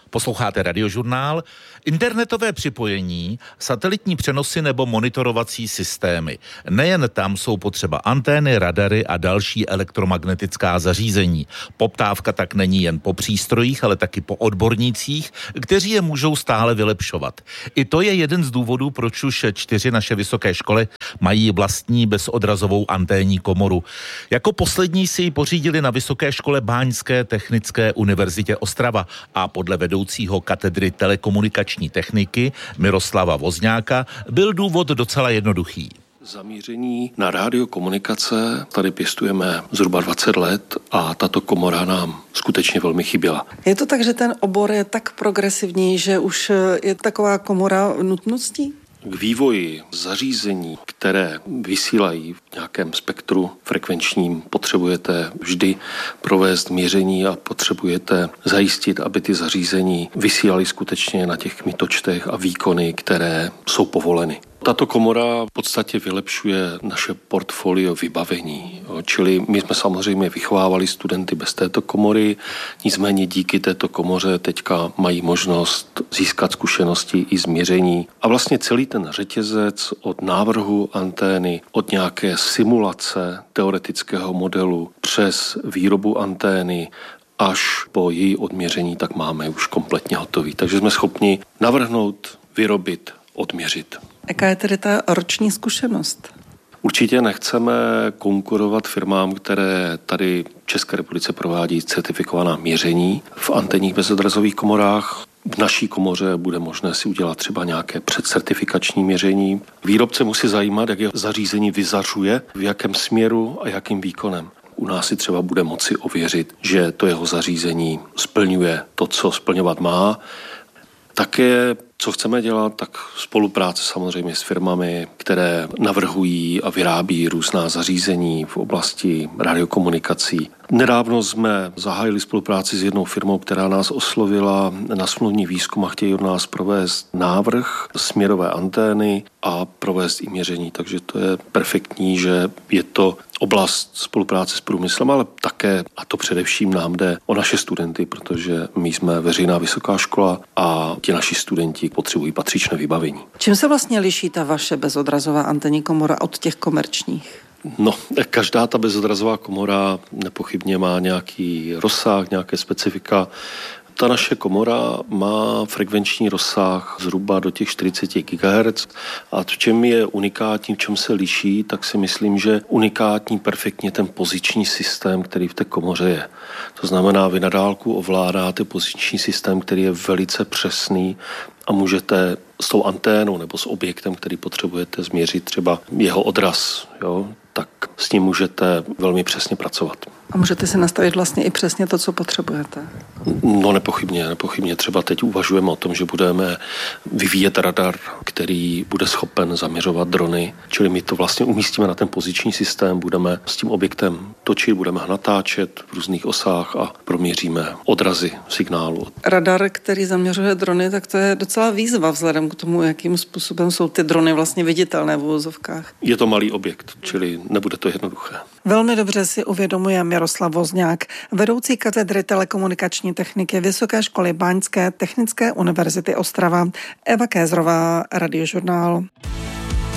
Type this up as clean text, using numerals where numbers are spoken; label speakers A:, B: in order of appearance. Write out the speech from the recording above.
A: Posloucháte Radiožurnál, internetové připojení, satelitní přenosy nebo monitorovací systémy. Nejen tam jsou potřeba antény, radary a další elektromagnetická zařízení. Poptávka tak není jen po přístrojích, ale taky po odbornících, kteří je můžou stále vylepšovat. I to je jeden z důvodů, proč už 4 naše vysoké školy mají vlastní bezodrazovou anténní komoru. Jako poslední si ji pořídili na Vysoké škole Báňské technické univerzitě Ostrava a podle vedoucího katedry telekomunikační techniky Miroslava Vozňáka byl důvod docela jednoduchý.
B: Zamíření na radiokomunikace tady pěstujeme zhruba 20 let a tato komora nám skutečně velmi chyběla.
C: Je to tak, že ten obor je tak progresivní, že už je taková komora nutností?
B: K vývoji zařízení, které vysílají v nějakém spektru frekvenčním, potřebujete vždy provést měření a potřebujete zajistit, aby ty zařízení vysílaly skutečně na těch kmitočtech a výkony, které jsou povoleny. Tato komora v podstatě vylepšuje naše portfolio vybavení, čili my jsme samozřejmě vychovávali studenty bez této komory, nicméně díky této komoře teďka mají možnost získat zkušenosti i z měření. A vlastně celý ten řetězec od návrhu antény, od nějaké simulace teoretického modelu přes výrobu antény až po její odměření, tak máme už kompletně hotový. Takže jsme schopni navrhnout, vyrobit, odměřit.
C: Jaká je tedy ta roční zkušenost?
B: Určitě nechceme konkurovat firmám, které tady v České republice provádí certifikovaná měření v anténních bezodrazových komorách. V naší komoře bude možné si udělat třeba nějaké předcertifikační měření. Výrobce musí zajímat, jak jeho zařízení vyzařuje, v jakém směru a jakým výkonem. U nás si třeba bude moci ověřit, že to jeho zařízení splňuje to, co splňovat má. Také, co chceme dělat, tak spolupráce samozřejmě s firmami, které navrhují a vyrábí různá zařízení v oblasti radiokomunikací. Nedávno jsme zahájili spolupráci s jednou firmou, která nás oslovila na smluvní výzkum a chtějí od nás provést návrh směrové antény a provést i měření. Takže to je perfektní, že je to oblast spolupráce s průmyslem, ale také, a to především nám jde o naše studenty, protože my jsme veřejná vysoká škola a ti naši studenti potřebují patřičné vybavení.
C: Čím se vlastně liší ta vaše bezodrazová anténní komora od těch komerčních?
B: No, každá ta bezodrazová komora nepochybně má nějaký rozsah, nějaké specifika. Ta naše komora má frekvenční rozsah zhruba do těch 40 GHz a v čem je unikátní, v čem se liší, tak si myslím, že unikátní perfektně ten poziční systém, který v té komoře je. To znamená, vy na dálku ovládáte poziční systém, který je velice přesný a můžete s tou anténou nebo s objektem, který potřebujete změřit, třeba jeho odraz, tak s ním můžete velmi přesně pracovat.
C: A můžete si nastavit vlastně i přesně to, co potřebujete?
B: No nepochybně. Třeba teď uvažujeme o tom, že budeme vyvíjet radar, který bude schopen zaměřovat drony, čili my to vlastně umístíme na ten poziční systém, budeme s tím objektem točit, budeme ho natáčet v různých osách a proměříme odrazy signálu.
C: Radar, který zaměřuje drony, tak to je docela výzva vzhledem k tomu, jakým způsobem jsou ty drony vlastně viditelné v uvozovkách.
B: Je to malý objekt, čili nebude to jednoduché.
C: Velmi dobře si uvědomuje Miroslav Vozňák, vedoucí katedry telekomunikační techniky Vysoké školy Báňské technické univerzity Ostrava. Eva Kézrová, Radiožurnál.